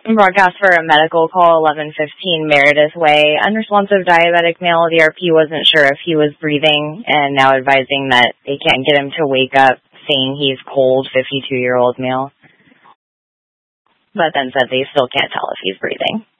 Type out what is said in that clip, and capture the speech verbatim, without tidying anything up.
Broadcast for a medical call, eleven fifteen Meredith Way. Unresponsive diabetic male. The R P wasn't sure if he was breathing and now advising that they can't get him to wake up, saying he's cold, fifty-two-year-old male. But then said they still can't tell if he's breathing.